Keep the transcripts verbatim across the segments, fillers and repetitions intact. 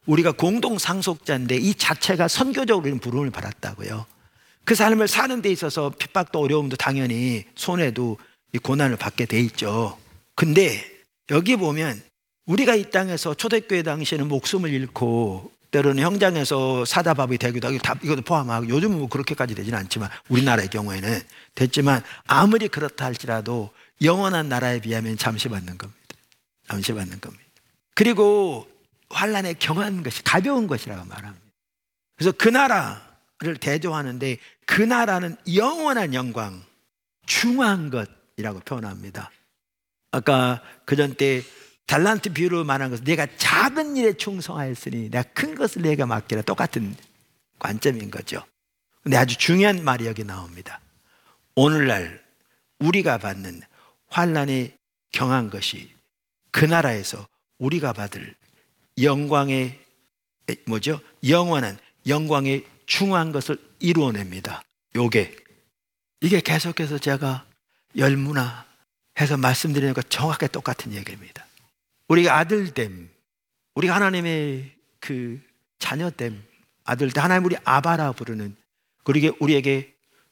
우리가 공동 상속자인데 이 자체가 선교적으로 부름을 받았다고요. 그 삶을 사는 데 있어서 핍박도 어려움도 당연히 손해도 이 고난을 받게 돼 있죠. 근데 여기 보면 우리가 이 땅에서 초대교회 당시에는 목숨을 잃고 때로는 현장에서 사다밥이 되기도 하고 이것도 포함하고 요즘은 뭐 그렇게까지 되지는 않지만 우리나라의 경우에는 됐지만 아무리 그렇다 할지라도 영원한 나라에 비하면 잠시 받는 겁니다. 잠시 받는 겁니다. 그리고 환난에 경한 것이 가벼운 것이라고 말합니다. 그래서 그 나라를 대조하는데 그 나라는 영원한 영광, 중한 것이라고 표현합니다. 아까 그전 때 달란트 비유로 말한 것은 내가 작은 일에 충성하였으니 내가 큰 것을 내가 맡기라, 똑같은 관점인 거죠. 근데 아주 중요한 말이 여기 나옵니다. 오늘날 우리가 받는 환난에 경한 것이 그 나라에서 우리가 받을 영광의 뭐죠? 영원한 영광의 중한 것을 이루어냅니다. 요게 이게 계속해서 제가 열문화해서 말씀드리는 것 정확하게 똑같은 얘기입니다. 우리가 아들됨, 우리가 하나님의 그 자녀됨, 아들됨, 하나님 우리 아바라 부르는, 그리고 우리에게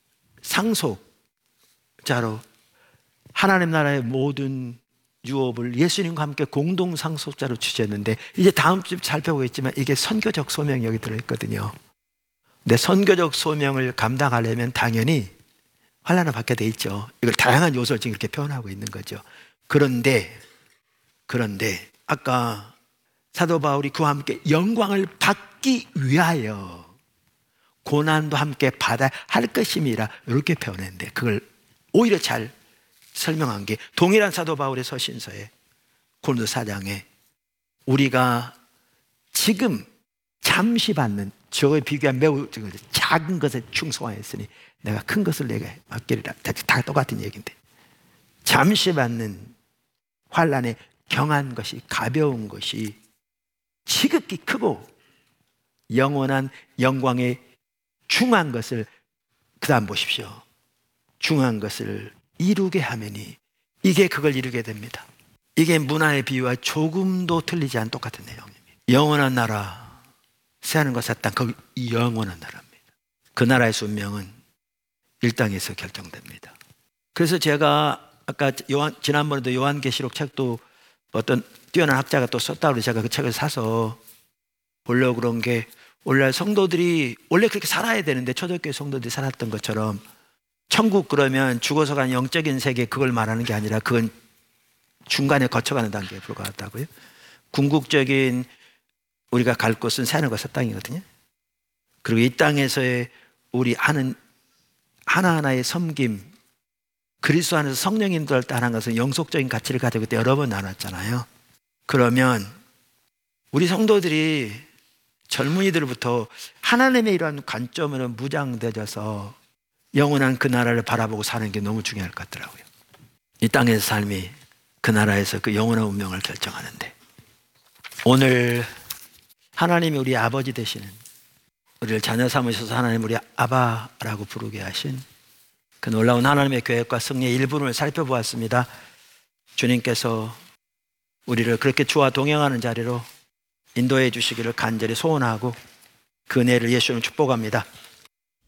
상속자로 하나님 나라의 모든 유업을 예수님과 함께 공동 상속자로 주셨는데, 이제 다음 주 살펴보겠지만 이게 선교적 소명이 여기 들어있거든요. 근데 선교적 소명을 감당하려면 당연히 환난을 받게 돼 있죠. 이걸 다양한 요소를 지금 이렇게 표현하고 있는 거죠. 그런데 그런데 아까 사도 바울이 그와 함께 영광을 받기 위하여 고난도 함께 받아야 할 것임이라 이렇게 표현했는데, 그걸 오히려 잘 설명한 게 동일한 사도 바울의 서신서에 고린도 사 장에 우리가 지금 잠시 받는, 저에 비교한 매우 작은 것에 충성하였으니 내가 큰 것을 내게 맡기리라. 다 똑같은 얘기인데, 잠시 받는 환난에 경한 것이, 가벼운 것이 지극히 크고 영원한 영광의 중한 것을, 그 다음 보십시오. 중한 것을 이루게 하매니, 이게 그걸 이루게 됩니다. 이게 문화의 비유와 조금도 틀리지 않은 똑같은 내용입니다. 영원한 나라, 새하는 것 새 땅, 거기 영원한 나라입니다. 그 나라의 운명은 이 땅에서 결정됩니다. 그래서 제가 아까 요한, 지난번에도 요한계시록 책도 어떤 뛰어난 학자가 또 썼다고 제가 그 책을 사서 보려고 그런 게, 원래 성도들이 원래 그렇게 살아야 되는데 초대교회 성도들이 살았던 것처럼 천국 그러면 죽어서 간 영적인 세계, 그걸 말하는 게 아니라 그건 중간에 거쳐가는 단계에 불과하다고요. 궁극적인 우리가 갈 곳은 새하늘 과 새 땅이거든요. 그리고 이 땅에서의 우리 하는 하나하나의 섬김, 그리스도 안에서 성령 인도할 때 하는 것은 영속적인 가치를 가지고 그때 여러 번 나눴잖아요. 그러면 우리 성도들이 젊은이들부터 하나님의 이러한 관점으로 무장되어서 영원한 그 나라를 바라보고 사는 게 너무 중요할 것 같더라고요. 이 땅의 삶이 그 나라에서 그 영원한 운명을 결정하는데, 오늘 하나님이 우리 아버지 되시는, 우리를 자녀 삼으셔서 하나님 우리 아바라고 부르게 하신 그 놀라운 하나님의 계획과 승리의 일부분을 살펴보았습니다. 주님께서 우리를 그렇게 주와 동행하는 자리로 인도해 주시기를 간절히 소원하고 그 은혜를 예수님 축복합니다.